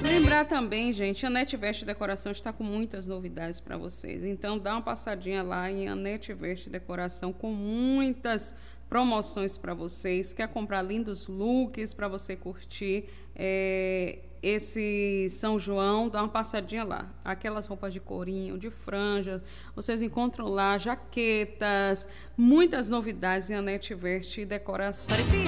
Lembrar também, gente, a Anete Veste Decoração está com muitas novidades para vocês. Então, dá uma passadinha lá em Anete Veste Decoração com muitas promoções para vocês. Quer comprar lindos looks para você curtir esse São João? Dá uma passadinha lá. Aquelas roupas de corinho, de franja, vocês encontram lá jaquetas, muitas novidades em Anete Veste Decoração.